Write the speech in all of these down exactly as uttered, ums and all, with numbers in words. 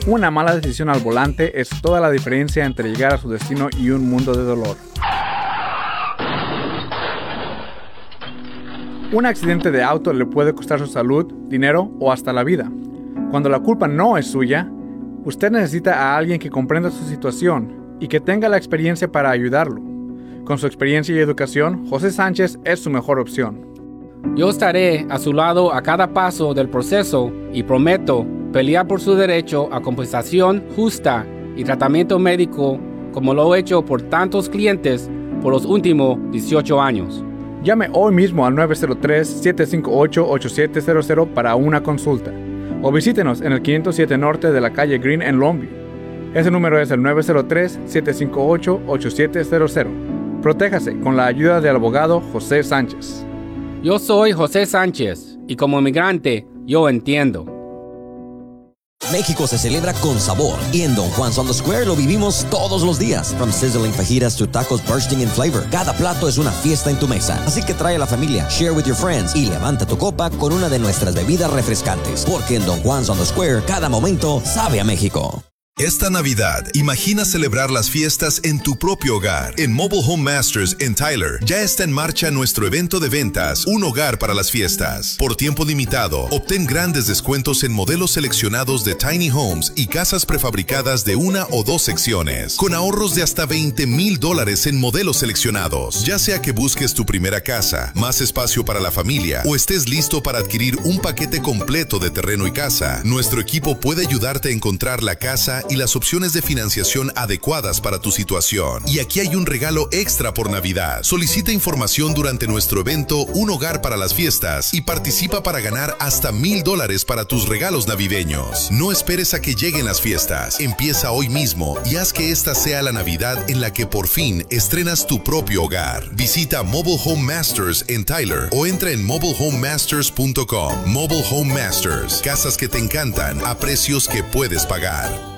Una mala decisión al volante es toda la diferencia entre llegar a su destino y un mundo de dolor. Un accidente de auto le puede costar su salud, dinero o hasta la vida. Cuando la culpa no es suya, usted necesita a alguien que comprenda su situación y que tenga la experiencia para ayudarlo. Con su experiencia y educación, José Sánchez es su mejor opción. Yo estaré a su lado a cada paso del proceso y prometo pelear por su derecho a compensación justa y tratamiento médico como lo he hecho por tantos clientes por los últimos dieciocho años. Llame hoy mismo al nueve cero tres, siete cinco ocho, ocho siete cero cero para una consulta o visítenos en el quinientos siete Norte de la calle Green en Longview. Ese número es el nueve cero tres, siete cinco ocho, ocho siete cero cero. Protéjase con la ayuda del abogado José Sánchez. Yo soy José Sánchez y como inmigrante yo entiendo. México se celebra con sabor y en Don Juan's on the Square lo vivimos todos los días. From sizzling fajitas to tacos bursting in flavor, cada plato es una fiesta en tu mesa. Así que trae a la familia, share with your friends y levanta tu copa con una de nuestras bebidas refrescantes. Porque en Don Juan's on the Square cada momento sabe a México. Esta Navidad, imagina celebrar las fiestas en tu propio hogar. En Mobile Home Masters en Tyler ya está en marcha nuestro evento de ventas, Un Hogar para las Fiestas. Por tiempo limitado, obtén grandes descuentos en modelos seleccionados de tiny homes y casas prefabricadas de una o dos secciones, con ahorros de hasta veinte mil dólares en modelos seleccionados. Ya sea que busques tu primera casa, más espacio para la familia o estés listo para adquirir un paquete completo de terreno y casa, nuestro equipo puede ayudarte a encontrar la casa y las opciones de financiación adecuadas para tu situación. Y aquí hay un regalo extra por Navidad. Solicita información durante nuestro evento Un Hogar para las Fiestas y participa para ganar hasta mil dólares para tus regalos navideños. No esperes a que lleguen las fiestas. Empieza hoy mismo y haz que esta sea la Navidad en la que por fin estrenas tu propio hogar. Visita Mobile Home Masters en Tyler o entra en mobile home masters punto com. Mobile Home Masters. Casas que te encantan a precios que puedes pagar.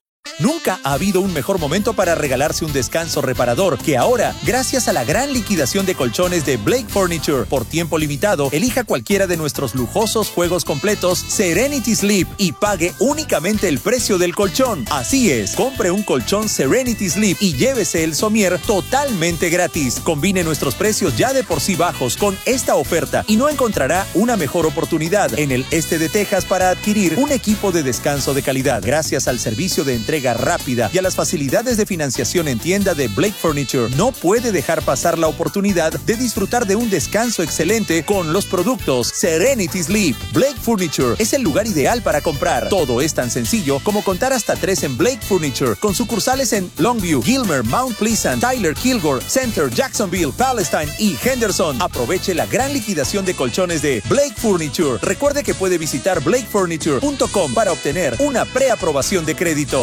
Nunca ha habido un mejor momento para regalarse un descanso reparador que ahora, gracias a la gran liquidación de colchones de Blake Furniture. Por tiempo limitado, elija cualquiera de nuestros lujosos juegos completos Serenity Sleep y pague únicamente el precio del colchón. Así es, compre un colchón Serenity Sleep y llévese el somier totalmente gratis. Combine nuestros precios ya de por sí bajos con esta oferta y no encontrará una mejor oportunidad en el este de Texas para adquirir un equipo de descanso de calidad. Gracias al servicio de entrega rápida y a las facilidades de financiación en tienda de Blake Furniture, no puede dejar pasar la oportunidad de disfrutar de un descanso excelente con los productos Serenity Sleep. Blake Furniture es el lugar ideal para comprar. Todo es tan sencillo como contar hasta tres en Blake Furniture, con sucursales en Longview, Gilmer, Mount Pleasant, Tyler, Kilgore, Center, Jacksonville, Palestine y Henderson. Aproveche la gran liquidación de colchones de Blake Furniture. Recuerde que puede visitar blake furniture punto com para obtener una preaprobación de crédito.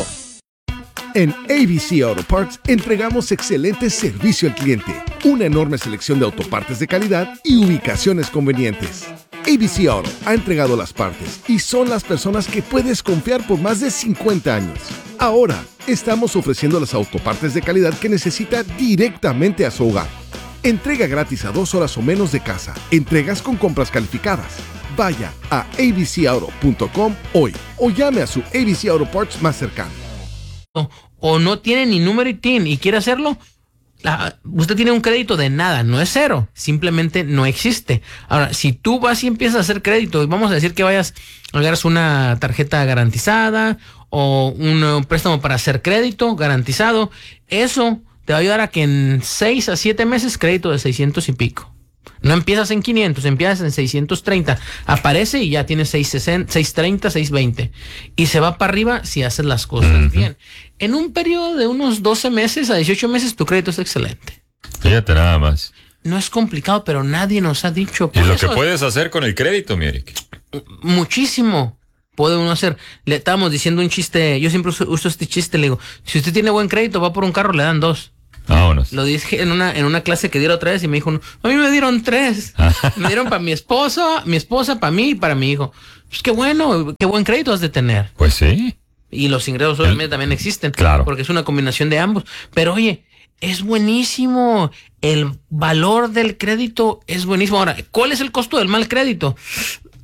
En A B C Auto Parts entregamos excelente servicio al cliente, una enorme selección de autopartes de calidad y ubicaciones convenientes. A B C Auto ha entregado las partes y son las personas que puedes confiar por más de cincuenta años. Ahora, estamos ofreciendo las autopartes de calidad que necesita directamente a su hogar. Entrega gratis a dos horas o menos de casa. Entregas con compras calificadas. Vaya a a b c auto punto com hoy o llame a su A B C Auto Parts más cercano. O no tiene ni número y T I N y quiere hacerlo, la, usted tiene un crédito de nada, no es cero, simplemente no existe. Ahora, si tú vas y empiezas a hacer crédito, y vamos a decir que vayas, agarras una tarjeta garantizada o un, un préstamo para hacer crédito garantizado, eso te va a ayudar a que en seis a siete meses crédito de seiscientos y pico. No empiezas en quinientos, empiezas en seiscientos treinta. Aparece y ya tienes seiscientos treinta, seiscientos veinte. Y se va para arriba si haces las cosas uh-huh. bien. En un periodo de unos doce meses a dieciocho meses, tu crédito es excelente. Fíjate nada más. No es complicado, pero nadie nos ha dicho. ¿Y lo eso, que puedes hacer con el crédito, mi Eric? Muchísimo puede uno hacer. Le estábamos diciendo un chiste, yo siempre uso, uso este chiste, le digo, si usted tiene buen crédito, va por un carro, le dan dos. Vámonos. Lo dije en una en una clase que dieron otra vez y me dijo, a mí me dieron tres. Me dieron para mi esposo, mi esposa, para mí y para mi hijo. Pues qué bueno, qué buen crédito has de tener. Pues sí. Y los ingresos obviamente El, también existen. Claro. Porque es una combinación de ambos. Pero oye, es buenísimo. El valor del crédito es buenísimo. Ahora, ¿cuál es el costo del mal crédito?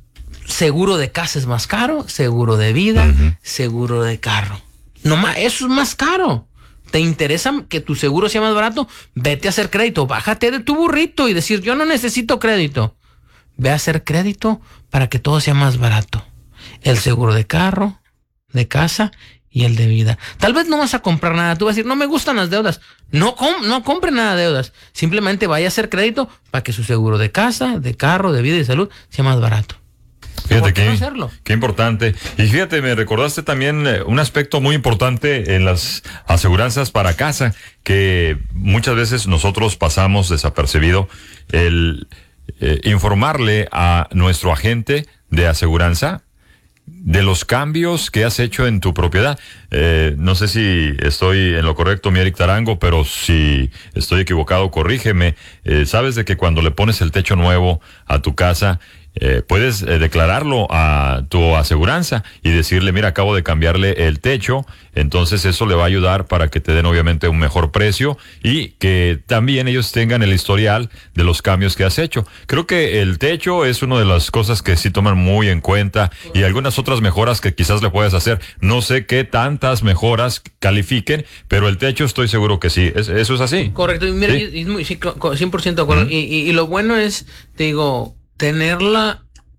seguro de casa es más caro, seguro de vida, uh-huh. seguro de carro. No más, eso es más caro. ¿Te interesa que tu seguro sea más barato? Vete a hacer crédito, bájate de tu burrito y decir, yo no necesito crédito. Ve a hacer crédito para que todo sea más barato. El seguro de carro, de casa y el de vida. Tal vez no vas a comprar nada. Tú vas a decir, no me gustan las deudas. No, com- no compre nada de deudas. Simplemente vaya a hacer crédito para que su seguro de casa, de carro, de vida y de salud sea más barato. Fíjate qué, no qué importante. Y fíjate, me recordaste también eh, un aspecto muy importante en las aseguranzas para casa, que muchas veces nosotros pasamos desapercibido, el eh, informarle a nuestro agente de aseguranza de los cambios que has hecho en tu propiedad. Eh, no sé si estoy en lo correcto, mi Eric Tarango, pero si estoy equivocado, corrígeme. Eh, sabes de que cuando le pones el techo nuevo a tu casa, Eh, puedes eh, declararlo a tu aseguranza y decirle, mira, acabo de cambiarle el techo, entonces eso le va a ayudar para que te den obviamente un mejor precio y que también ellos tengan el historial de los cambios que has hecho. Creo que el techo es una de las cosas que sí toman muy en cuenta y algunas otras mejoras que quizás le puedas hacer. No sé qué tantas mejoras califiquen, pero el techo estoy seguro que sí. ¿Es, ¿Eso es así? Correcto, y mira, ¿sí? y, y, sí, cien por ciento de acuerdo. Uh-huh. y, y, y lo bueno es, te digo, tener la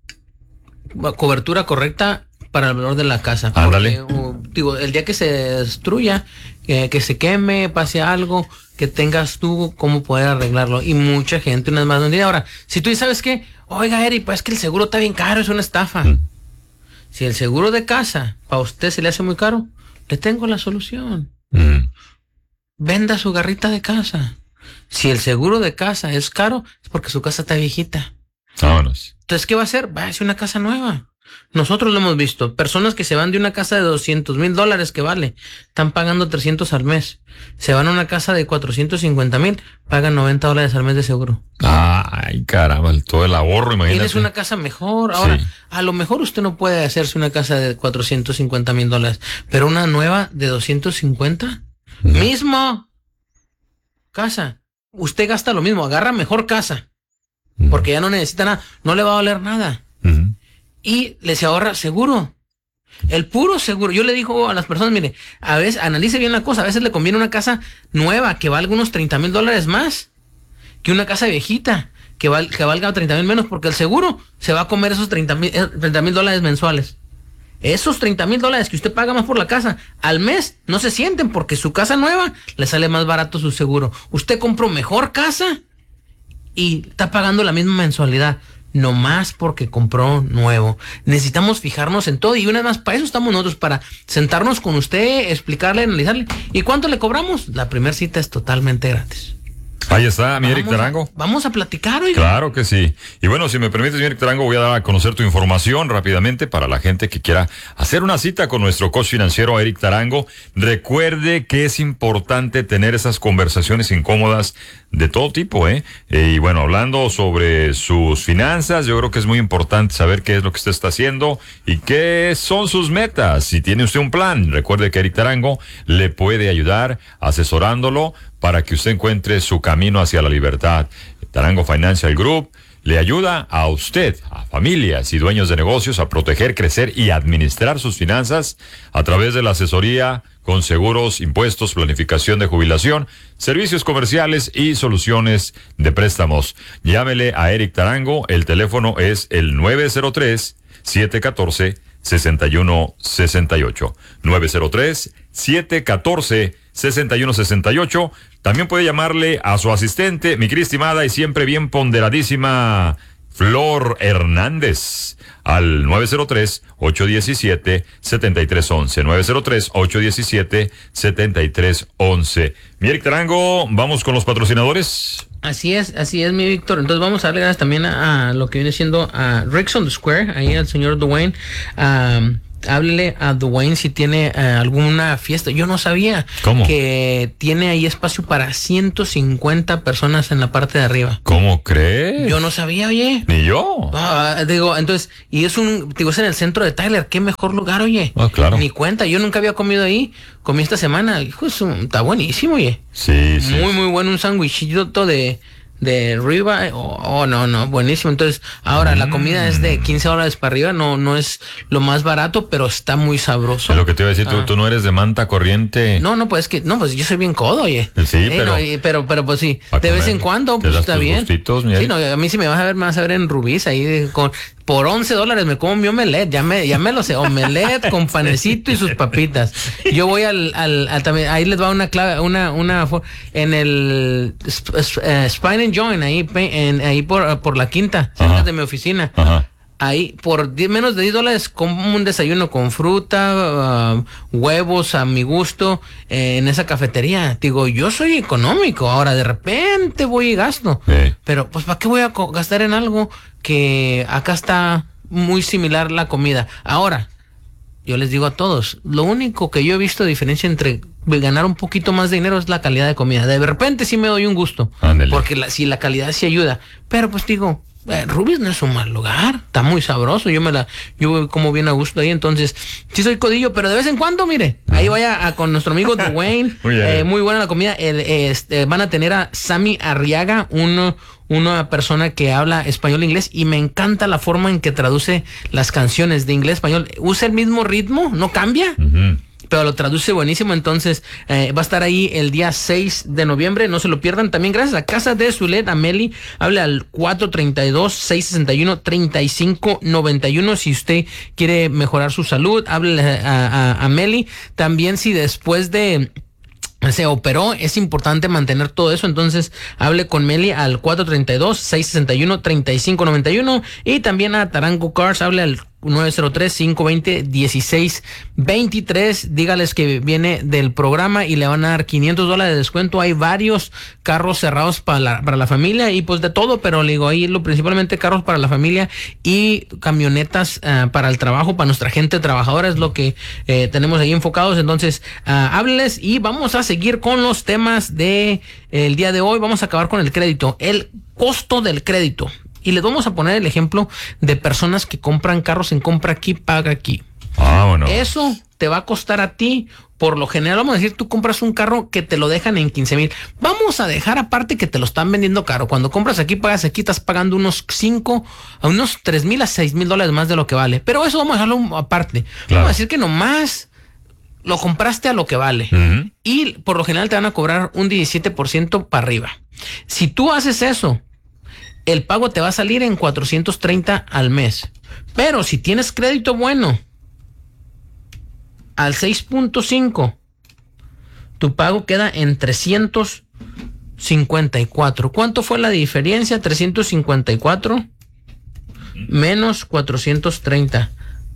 cobertura correcta para el valor de la casa. Ándale. Porque, uh, digo, el día que se destruya, eh, que se queme, pase algo, que tengas tú cómo poder arreglarlo. Y mucha gente, una vez más, no entiende. Ahora, si tú sabes que, oiga, Eric, pues es que el seguro está bien caro, es una estafa. Mm. Si el seguro de casa para usted se le hace muy caro, le tengo la solución. Mm. Venda su garrita de casa. Si el seguro de casa es caro, es porque su casa está viejita. Vámonos. Entonces, ¿qué va a hacer? Va a hacer una casa nueva. Nosotros lo hemos visto. Personas que se van de una casa de doscientos mil dólares que vale, están pagando trescientos al mes. Se van a una casa de cuatrocientos cincuenta mil, pagan noventa dólares al mes de seguro. Ay, caramba, todo el ahorro, imagínate. Tienes una casa mejor. Ahora, sí. A lo mejor usted no puede hacerse una casa de cuatrocientos cincuenta mil dólares, pero una nueva de doscientos cincuenta, uh-huh. mismo casa. Usted gasta lo mismo, agarra mejor casa. Porque ya no necesita nada, no le va a doler nada. Uh-huh. Y les ahorra seguro. El puro seguro. Yo le digo a las personas, mire, a veces, analice bien la cosa, a veces le conviene una casa nueva que valga unos treinta mil dólares más que una casa viejita que, val, que valga treinta mil menos, porque el seguro se va a comer esos treinta mil dólares mensuales. Esos treinta mil dólares que usted paga más por la casa al mes no se sienten, porque su casa nueva le sale más barato su seguro. Usted compró mejor casa y está pagando la misma mensualidad, no más porque compró nuevo. Necesitamos fijarnos en todo y una vez más, para eso estamos nosotros, para sentarnos con usted, explicarle, analizarle. ¿Y cuánto le cobramos? La primera cita es totalmente gratis. Ahí está, mi Eric Tarango. Vamos a platicar, oiga. Claro que sí. Y bueno, si me permites, mi Eric Tarango, voy a dar a conocer tu información rápidamente para la gente que quiera hacer una cita con nuestro coach financiero Eric Tarango. Recuerde que es importante tener esas conversaciones incómodas de todo tipo, ¿eh? eh y bueno, hablando sobre sus finanzas, yo creo que es muy importante saber qué es lo que usted está haciendo y qué son sus metas. Si tiene usted un plan, recuerde que Eric Tarango le puede ayudar asesorándolo para que usted encuentre su camino hacia la libertad. Tarango Financial Group le ayuda a usted, a familias y dueños de negocios a proteger, crecer y administrar sus finanzas a través de la asesoría con seguros, impuestos, planificación de jubilación, servicios comerciales y soluciones de préstamos. Llámele a Eric Tarango, el teléfono es el nueve cero tres, siete uno cuatro, seis uno seis ocho. nueve cero tres, siete uno cuatro, seis uno seis ocho. También puede llamarle a su asistente, mi querida estimada y siempre bien ponderadísima Flor Hernández, al nueve cero tres, ocho uno siete, siete tres uno uno. nueve cero tres, ocho uno siete, siete tres uno uno. Mi Eric Tarango, vamos con los patrocinadores. Así es, así es, mi Víctor. Entonces vamos a darle gracias también a, a lo que viene siendo a Ricks on the Square, ahí al señor Dwayne. Um, háblele a Dwayne si tiene uh, alguna fiesta. Yo no sabía ¿Cómo? que tiene ahí espacio para ciento cincuenta personas en la parte de arriba. ¿Cómo crees? Yo no sabía, oye. Ni yo. Uh, digo, entonces, y es un, digo, es en el centro de Tyler. Qué mejor lugar, oye. Ah, claro. Ni cuenta. Yo nunca había comido ahí. Comí esta semana. Hijo, es un, está buenísimo, oye. Sí, sí. Muy, muy bueno. Un sándwichito de de ribeye. Oh, oh, no, no, buenísimo. Entonces, ahora mm. la comida es de quince dólares para arriba, no, no es lo más barato, pero está muy sabroso. Es lo que te iba a decir, ah. tú, tú no eres de manta corriente. No, no, pues es que, no, pues yo soy bien codo, oye. Sí, eh, pero, no, y, pero, pero pues sí, de vez en cuando, pues está bien. Gustitos, sí, no, a mí si me vas a ver, me vas a ver en Rubí's ahí con, por once dólares me como mi omelette, ya me, ya me lo sé, omelette con panecito y sus papitas. Yo voy al, al, al también, ahí les va una clave, una, una, en el uh, Spine and Joint, ahí, en, ahí por, por la quinta, cerca de mi oficina. Ajá. Ahí, por diez, menos de diez dólares, como un desayuno con fruta, uh, huevos a mi gusto, eh, en esa cafetería. Digo, yo soy económico, ahora de repente voy y gasto. Sí. Pero, pues, ¿para qué voy a gastar en algo que acá está muy similar la comida? Ahora, yo les digo a todos, lo único que yo he visto de diferencia entre ganar un poquito más de dinero es la calidad de comida. De repente sí me doy un gusto. Ándale. Porque la, si la calidad sí ayuda. Pero, pues, digo... Eh, Rubí's no es un mal lugar, está muy sabroso, yo me la, yo como bien a gusto ahí, entonces sí soy codillo, pero de vez en cuando, mire, ahí vaya a, con nuestro amigo Dwayne, muy, eh, muy buena la comida, el, este, van a tener a Sammy Arriaga, uno, una persona que habla español e inglés, y me encanta la forma en que traduce las canciones de inglés a español, usa el mismo ritmo, no cambia. Uh-huh. Pero lo traduce buenísimo, entonces eh, va a estar ahí el día seis de noviembre, no se lo pierdan. También gracias a Casa de Zulet, Ameli, hable al cuatro treinta y dos, seiscientos sesenta y uno, treinta y cinco noventa y uno si usted quiere mejorar su salud, hable a, a, a Ameli. También si después de... se operó, es importante mantener todo eso, entonces hable con Meli al cuatro treinta y dos, seiscientos sesenta y uno, treinta y cinco noventa y uno y también a Tarango Cars, hable al nueve cero tres, cinco dos cero, uno seis dos tres, dígales que viene del programa y le van a dar quinientos dólares de descuento. Hay varios carros cerrados para la, para la familia y pues de todo, pero le digo ahí lo principalmente carros para la familia y camionetas uh, para el trabajo, para nuestra gente trabajadora, es lo que eh, tenemos ahí enfocados. Entonces uh, háblenles y vamos a seguir con los temas de eh, el día de hoy. Vamos a acabar con el crédito, el costo del crédito. Y les vamos a poner el ejemplo de personas que compran carros en compra aquí, paga aquí. Ah, bueno. Eso te va a costar a ti, por lo general, vamos a decir, tú compras un carro que te lo dejan en quince mil. Vamos a dejar aparte que te lo están vendiendo caro. Cuando compras aquí, pagas aquí, estás pagando unos cinco, a unos tres mil a seis mil dólares más de lo que vale. Pero eso vamos a dejarlo aparte. Claro. Vamos a decir que nomás lo compraste a lo que vale. Uh-huh. Y por lo general te van a cobrar un diecisiete por ciento para arriba. Si tú haces eso, el pago te va a salir en cuatrocientos treinta al mes. Pero si tienes crédito bueno, al seis punto cinco, tu pago queda en trescientos cincuenta y cuatro. ¿Cuánto fue la diferencia? trescientos cincuenta y cuatro menos cuatrocientos treinta.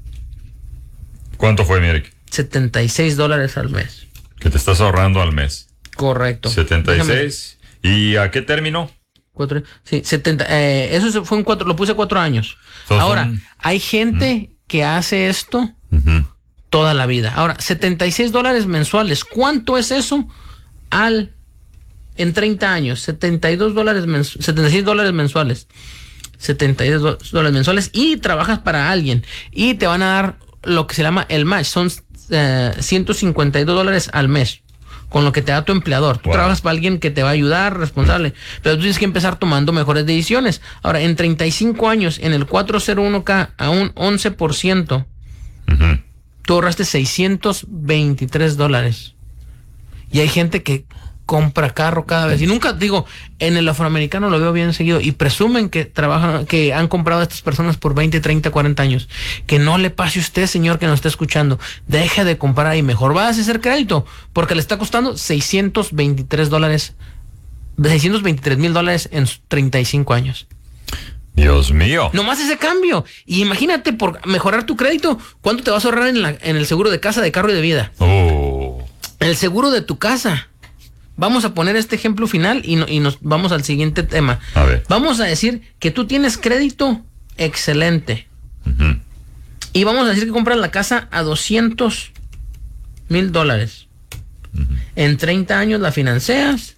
¿Cuánto fue, mi Eric? setenta y seis dólares al mes. Que te estás ahorrando al mes. Correcto. setenta y seis. Déjame. ¿Y a qué término? Cuatro, sí, setenta, eh, eso fue en cuatro, lo puse cuatro años. Entonces, ahora, son... hay gente uh-huh. que hace esto uh-huh. toda la vida. Ahora, setenta y seis dólares mensuales. ¿Cuánto es eso? Al, en treinta años, setenta y dos dólares, mens, setenta y seis dólares mensuales. setenta y dos dólares mensuales y trabajas para alguien y te van a dar lo que se llama el match. Son eh, ciento cincuenta y dos dólares al mes. Con lo que te da tu empleador. Tú wow. trabajas para alguien que te va a ayudar, responsable. Pero tú tienes que empezar tomando mejores decisiones. Ahora, en treinta y cinco años, en el cuatrocientos uno K a un once por ciento, uh-huh. tú ahorraste seiscientos veintitrés dólares. Y hay gente que compra carro cada vez. Y nunca, digo, en el afroamericano lo veo bien seguido. Y presumen que trabajan, que han comprado a estas personas por veinte, treinta, cuarenta años. Que no le pase a usted, señor, que nos está escuchando. Deje de comprar y mejor va a hacer crédito. Porque le está costando seiscientos veintitrés dólares, seiscientos veintitrés mil dólares en treinta y cinco años. Dios mío. Nomás ese cambio. Y imagínate, por mejorar tu crédito, ¿cuánto te vas a ahorrar en, la, en el seguro de casa, de carro y de vida? Oh. El seguro de tu casa. Vamos a poner este ejemplo final y, no, y nos vamos al siguiente tema. A ver. Vamos a decir que tú tienes crédito excelente. Uh-huh. Y vamos a decir que compras la casa a doscientos mil dólares. Uh-huh. En treinta años la financias.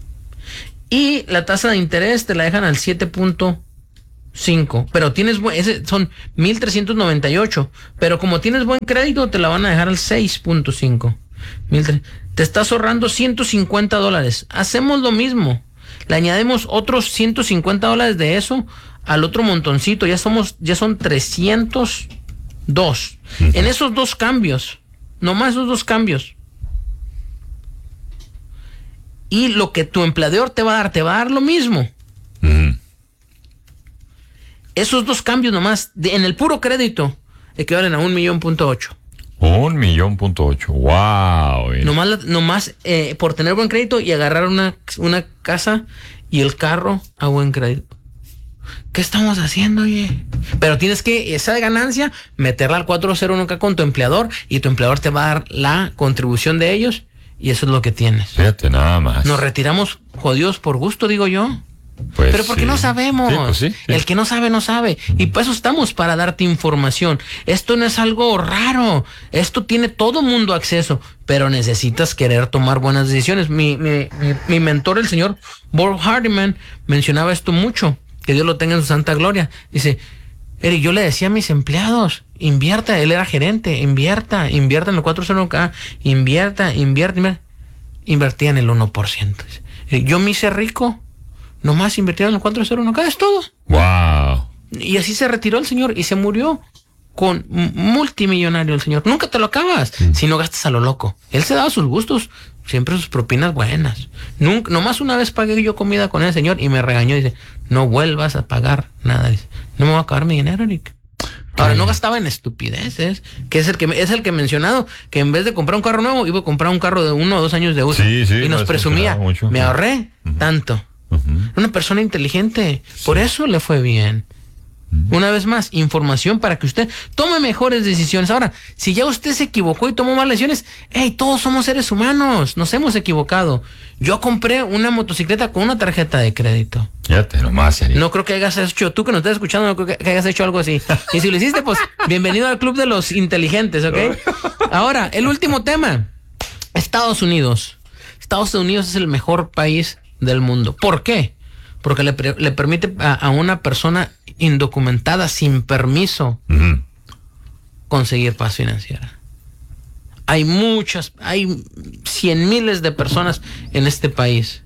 Y la tasa de interés te la dejan al siete punto cinco. Pero tienes buen, ese son mil trescientos noventa y ocho. Pero como tienes buen crédito, te la van a dejar al seis punto cinco. Te estás ahorrando ciento cincuenta dólares. Hacemos lo mismo. Le añadimos otros ciento cincuenta dólares de eso al otro montoncito. Ya somos, ya son trescientos dos. Uh-huh. En esos dos cambios, nomás esos dos cambios. Y lo que tu empleador te va a dar, te va a dar lo mismo. Uh-huh. Esos dos cambios nomás, de, en el puro crédito, equivalen a un millón punto ocho. Un millón punto ocho, wow. Nomás, nomás eh, por tener buen crédito y agarrar una, una casa y el carro a buen crédito. ¿Qué estamos haciendo, oye? Pero tienes que, esa ganancia, meterla al cuatro cero uno K con tu empleador y tu empleador te va a dar la contribución de ellos y eso es lo que tienes. Fíjate, nada más. Nos retiramos jodidos por gusto, digo yo. Pues pero porque sí. no sabemos. Sí, pues sí, sí. El que no sabe, no sabe. Y por eso estamos, para darte información. Esto no es algo raro. Esto tiene todo mundo acceso, pero necesitas querer tomar buenas decisiones. Mi, mi, mi, mi mentor, el señor Bob Hardiman, mencionaba esto mucho. Que Dios lo tenga en su santa gloria. Dice, Eric, yo le decía a mis empleados, invierta, él era gerente, invierta, invierta en el cuatro cero K, invierta, invierta, invierta. Invertía en el uno por ciento. Yo me hice rico. Nomás invirtieron en el cuatro cero uno K, es todo. Wow. Y así se retiró el señor y se murió con multimillonario el señor. Nunca te lo acabas mm. si no gastas a lo loco. Él se daba sus gustos, siempre sus propinas buenas. Nunca, nomás una vez pagué yo comida con el señor y me regañó. Dice, no vuelvas a pagar nada. Dice, no me voy a acabar mi dinero, Eric. Ahora, no gastaba en estupideces, que es el que es el que he mencionado, que en vez de comprar un carro nuevo, iba a comprar un carro de uno o dos años de uso. Sí, sí, y nos presumía, me ahorré uh-huh. tanto. Uh-huh. Una persona inteligente, sí. Por eso le fue bien. Uh-huh. Una vez más, información para que usted tome mejores decisiones. Ahora, si ya usted se equivocó y tomó malas decisiones, hey, todos somos seres humanos, nos hemos equivocado. Yo compré una motocicleta con una tarjeta de crédito. Fíjate nomás, Eric. No creo que hayas hecho, tú que nos estás escuchando, no creo que hayas hecho algo así. Y si lo hiciste, pues, bienvenido al club de los inteligentes, ¿ok? Ahora, el último tema. Estados Unidos. Estados Unidos es el mejor país del mundo. ¿Por qué? Porque le, le permite a, a una persona indocumentada sin permiso uh-huh. conseguir paz financiera. Hay muchas, hay cien miles de personas en este país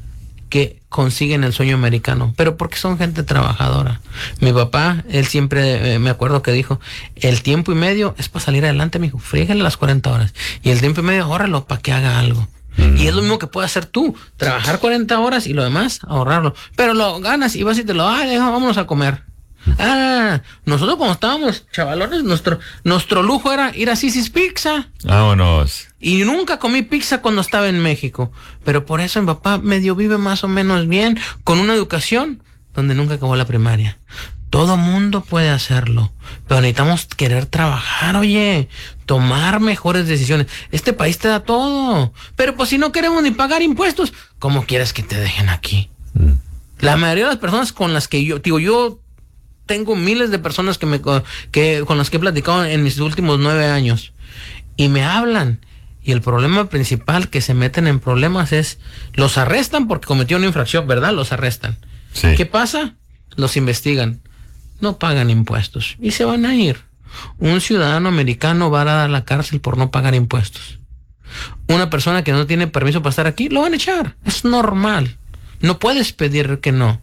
que consiguen el sueño americano, pero porque son gente trabajadora. Mi papá, él siempre, eh, me acuerdo que dijo, el tiempo y medio es para salir adelante, mijo, frígale las cuarenta horas. Y el tiempo y medio, ahórralo para que haga algo. Mm. Y es lo mismo que puedes hacer tú, trabajar cuarenta horas y lo demás, ahorrarlo. Pero lo ganas y vas y te lo, ah, vámonos a comer. Ah, nosotros cuando estábamos chavalones, nuestro, nuestro lujo era ir a Sisi's Pizza. Vámonos. Y nunca comí pizza cuando estaba en México. Pero por eso mi papá medio vive más o menos bien, con una educación donde nunca acabó la primaria. Todo mundo puede hacerlo, pero necesitamos querer trabajar, oye, tomar mejores decisiones. Este país te da todo, pero pues si no queremos ni pagar impuestos, ¿cómo quieres que te dejen aquí? Mm. La mayoría de las personas con las que yo, digo, yo tengo miles de personas que me que con las que he platicado en mis últimos nueve años y me hablan. Y el problema principal que se meten en problemas es, los arrestan porque cometió una infracción, ¿verdad? Los arrestan. Sí. ¿Qué pasa? Los investigan. No pagan impuestos y se van a ir. Un ciudadano americano va a dar a la cárcel por no pagar impuestos. Una persona que no tiene permiso para estar aquí, lo van a echar. Es normal. No puedes pedir que no.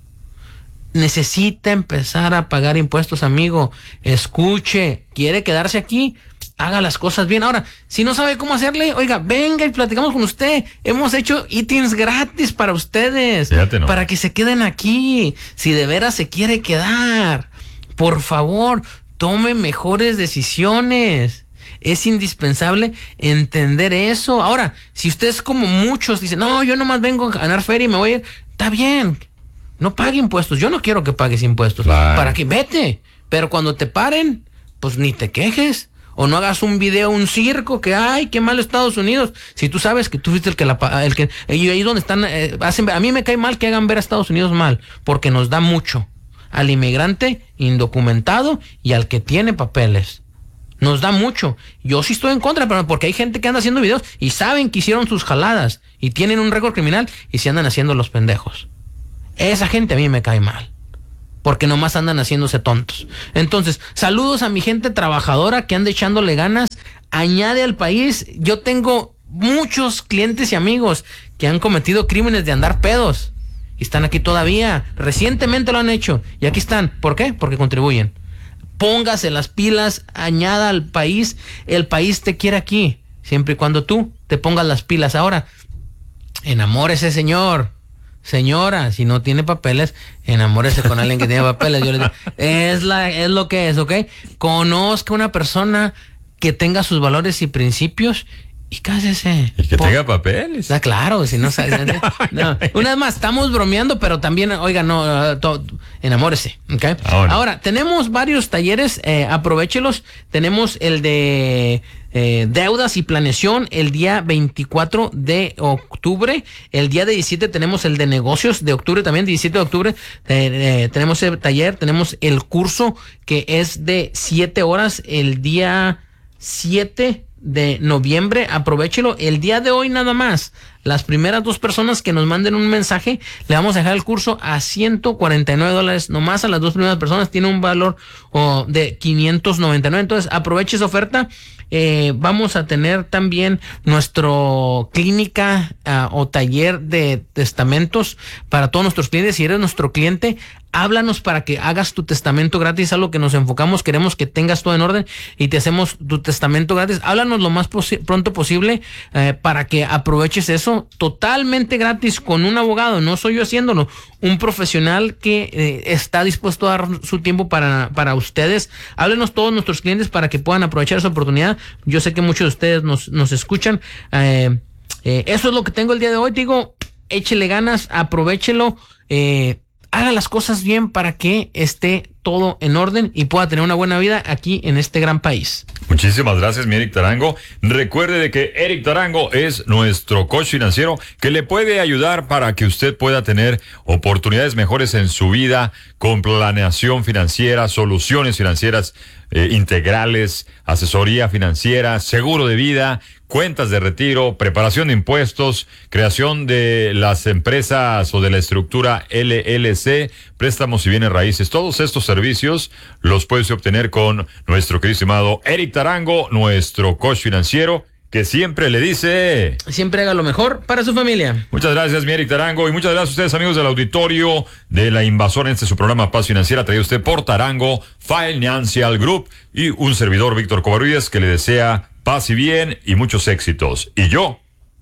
Necesita empezar a pagar impuestos, amigo. Escuche, quiere quedarse aquí, haga las cosas bien. Ahora, si no sabe cómo hacerle, oiga, venga y platicamos con usted. Hemos hecho eatings gratis para ustedes, no. para que se queden aquí. Si de veras se quiere quedar, por favor, tome mejores decisiones. Es indispensable entender eso. Ahora, si ustedes como muchos dicen, no, yo nomás vengo a ganar feria y me voy a ir, está bien. No pague impuestos. Yo no quiero que pagues impuestos. Claro. Para que vete. Pero cuando te paren, pues ni te quejes. O no hagas un video, un circo, que ay, qué mal Estados Unidos. Si tú sabes que tú fuiste el que la... el que y ahí donde están... Eh, hacen, a mí me cae mal que hagan ver a Estados Unidos mal. Porque nos da mucho. Al inmigrante indocumentado y al que tiene papeles. Nos da mucho. Yo sí estoy en contra, pero porque hay gente que anda haciendo videos y saben que hicieron sus jaladas. Y tienen un récord criminal y se andan haciendo los pendejos. Esa gente a mí me cae mal, porque nomás andan haciéndose tontos. Entonces, saludos a mi gente trabajadora que anda echándole ganas. Añade al país. Yo tengo muchos clientes y amigos que han cometido crímenes de andar pedos y están aquí todavía. Recientemente lo han hecho y aquí están. ¿Por qué? Porque contribuyen. Póngase las pilas, añada al país. El país te quiere aquí, siempre y cuando tú te pongas las pilas. Ahora, enamórese, señor. Señora, si no tiene papeles, enamórese con alguien que tiene papeles. Yo le digo, es, la, es lo que es, ¿ok? Conozca una persona que tenga sus valores y principios y cásese. Y que Por... tenga papeles. Ah, claro, si no sabes. No. Una vez más, estamos bromeando, pero también, oiga, no, uh, to, enamórese, ¿ok? Ahora. Ahora, tenemos varios talleres, eh, aprovéchelos. Tenemos el de eh, deudas y planeación el día veinticuatro de octubre. El día de diecisiete tenemos el de negocios de octubre, también diecisiete de octubre. Eh, eh, tenemos el taller, tenemos el curso que es de siete horas el día siete de noviembre. Aprovéchelo el día de hoy nada más. Las primeras dos personas que nos manden un mensaje, le vamos a dejar el curso a ciento cuarenta y nueve dólares. Nomás a las dos primeras personas tiene un valor oh, de quinientos noventa y nueve. Entonces aproveche esa oferta. Eh, vamos a tener también nuestro clínica uh, o taller de testamentos para todos nuestros clientes. Si eres nuestro cliente, háblanos para que hagas tu testamento gratis, algo que nos enfocamos. Queremos que tengas todo en orden y te hacemos tu testamento gratis. Háblanos lo más posi- pronto posible eh, para que aproveches eso totalmente gratis con un abogado. No soy yo haciéndolo, un profesional que eh, está dispuesto a dar su tiempo para, para ustedes. Háblenos todos nuestros clientes para que puedan aprovechar esa oportunidad. Yo sé que muchos de ustedes nos, nos escuchan. Eh, eh, eso es lo que tengo el día de hoy. Digo, échele ganas, aprovéchelo, eh, haga las cosas bien para que esté todo en orden y pueda tener una buena vida aquí en este gran país. Muchísimas gracias, mi Eric Tarango. Recuerde de que Eric Tarango es nuestro coach financiero que le puede ayudar para que usted pueda tener oportunidades mejores en su vida con planeación financiera, soluciones financieras eh, integrales, asesoría financiera, seguro de vida, cuentas de retiro, preparación de impuestos, creación de las empresas o de la estructura L L C, préstamos y bienes raíces. Todos estos servicios los puedes obtener con nuestro querido estimado Eric Tarango, nuestro coach financiero, que siempre le dice... Siempre haga lo mejor para su familia. Muchas gracias, mi Eric Tarango, y muchas gracias a ustedes, amigos del auditorio de La Invasora, en este su programa Paz Financiera, traído usted por Tarango Financial Group y un servidor, Víctor Covarrubias, que le desea paz y bien y muchos éxitos. Y yo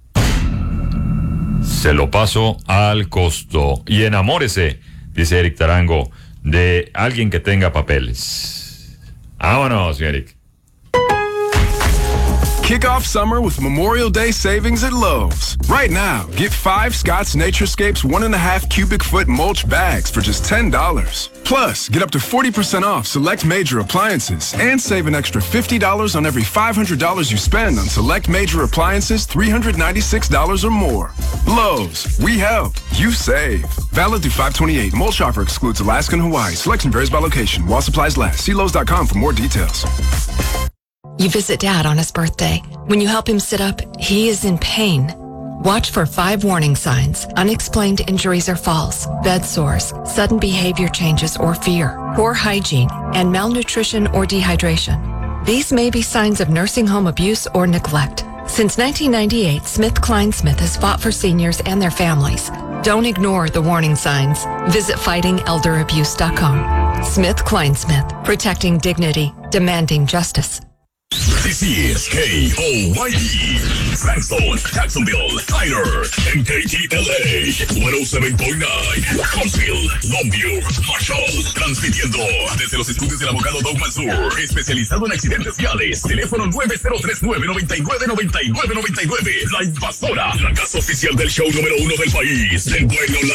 se lo paso al costo. Y enamórese, dice Eric Tarango, de alguien que tenga papeles. Vámonos, mi Eric. Kick off summer with Memorial Day savings at Lowe's. Right now, get five Scott's Naturescapes one and a half cubic foot mulch bags for just ten dollars. Plus, get up to forty percent off select major appliances and save an extra fifty dollars on every five hundred dollars you spend on select major appliances three hundred ninety-six dollars or more. Lowe's, we help, you save. Valid through five twenty-eight. Mulch offer excludes Alaska and Hawaii. Selection varies by location. While supplies last. See Lowe's dot com for more details. You visit Dad on his birthday. When you help him sit up, he is in pain. Watch for five warning signs: unexplained injuries or falls, bed sores, sudden behavior changes or fear, poor hygiene, and malnutrition or dehydration. These may be signs of nursing home abuse or neglect. Since nineteen ninety-eight, SmithKline Smith has fought for seniors and their families. Don't ignore the warning signs. Visit fighting elder abuse dot com. SmithKline Smith, protecting dignity, demanding justice. This is K O Y E, Frankston, Jacksonville, Tyler, and K T L A, one oh seven point nine, Huntsville, Longview, Marshall, transmitiendo desde los estudios del abogado Doug Mansour, especializado en accidentes viales. Teléfono nueve cero tres nueve, nueve nueve nueve nueve nueve nueve. La Invasora, la casa oficial del show número uno del país, del bueno, la